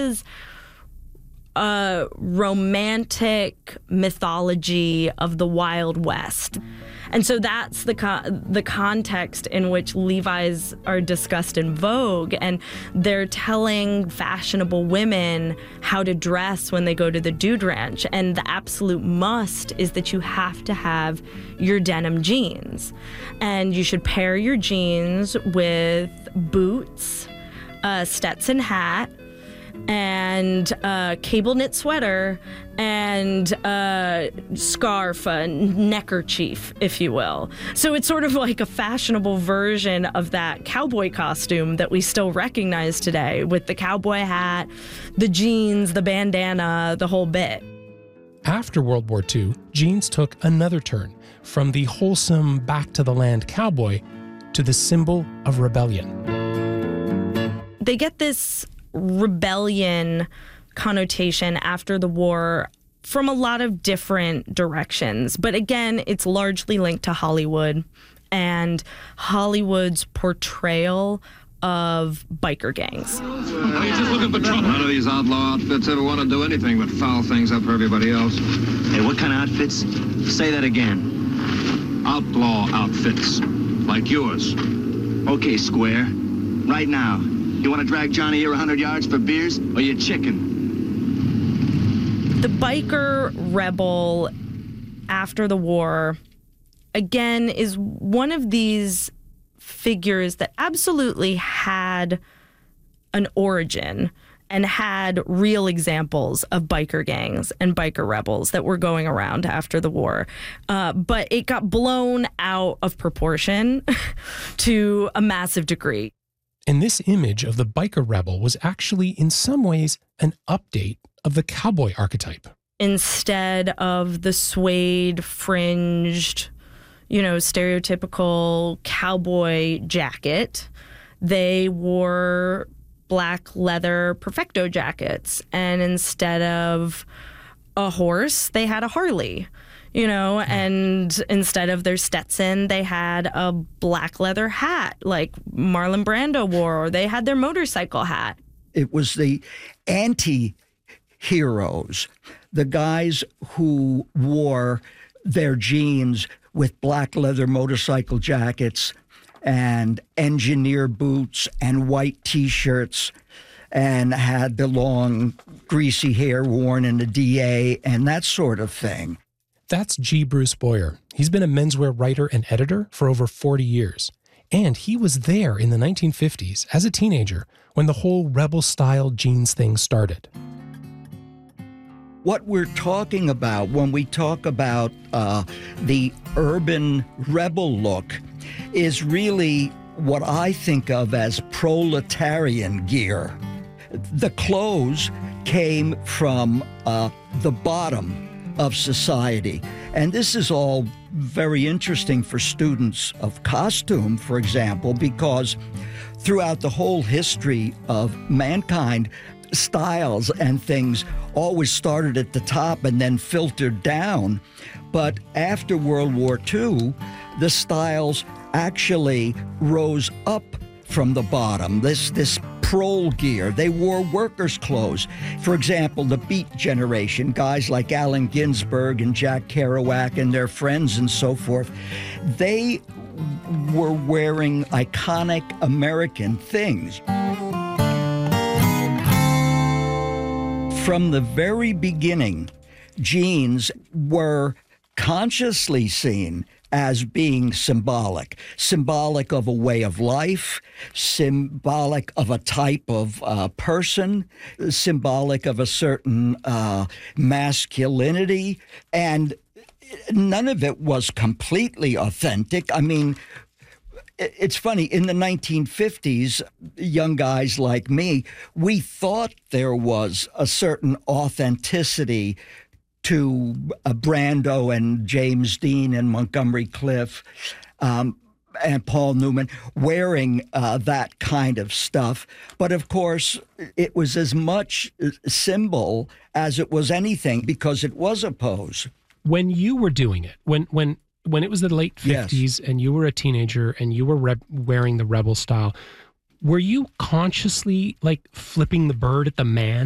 was a romantic mythology of the Wild West. And so that's the context in which Levi's are discussed in Vogue, and they're telling fashionable women how to dress when they go to the Dude Ranch. And the absolute must is that you have to have your denim jeans. And you should pair your jeans with boots, a Stetson hat, and a cable knit sweater, and a scarf, a neckerchief, if you will. So it's sort of like a fashionable version of that cowboy costume that we still recognize today, with the cowboy hat, the jeans, the bandana, the whole bit. After World War II, jeans took another turn, from the wholesome back-to-the-land cowboy to the symbol of rebellion. They get this rebellion connotation after the war from a lot of different directions. But again, it's largely linked to Hollywood and Hollywood's portrayal of biker gangs. Are you just looking for trouble? None of these outlaw outfits ever want to do anything but foul things up for everybody else. Hey, what kind of outfits? Say that again. Outlaw outfits, like yours. Okay, Square. Right now, you want to drag Johnny here 100 yards for beers, or you chicken? The biker rebel after the war, again, is one of these figures that absolutely had an origin and had real examples of biker gangs and biker rebels that were going around after the war. But it got blown out of proportion to a massive degree. And this image of the biker rebel was actually, in some ways, an update of the cowboy archetype. Instead of the suede, fringed, stereotypical cowboy jacket, they wore black leather perfecto jackets. And instead of a horse, they had a Harley. And instead of their Stetson, they had a black leather hat like Marlon Brando wore, or they had their motorcycle hat. It was the anti-heroes, the guys who wore their jeans with black leather motorcycle jackets and engineer boots and white T-shirts, and had the long, greasy hair worn in a DA and that sort of thing. That's G. Bruce Boyer. He's been a menswear writer and editor for over 40 years. And he was there in the 1950s as a teenager when the whole rebel-style jeans thing started. What we're talking about when we talk about the urban rebel look is really what I think of as proletarian gear. The clothes came from the bottom of society. And this is all very interesting for students of costume, for example, because throughout the whole history of mankind, styles and things always started at the top and then filtered down. But after World War II, the styles actually rose up from the bottom. This prole gear. They wore workers' clothes. For example, the Beat Generation, guys like Allen Ginsberg and Jack Kerouac and their friends and so forth, they were wearing iconic American things. From the very beginning, jeans were consciously seen as being symbolic of a way of life, symbolic of a type of person, symbolic of a certain masculinity, and none of it was completely authentic. I mean, it's funny, in the 1950s, young guys like me, we thought there was a certain authenticity to Brando and James Dean and Montgomery Clift and Paul Newman wearing that kind of stuff. But of course, it was as much symbol as it was anything, because it was a pose. When you were doing it, when it was the late 50s, yes, and you were a teenager and you were wearing the rebel style, were you consciously like flipping the bird at the man?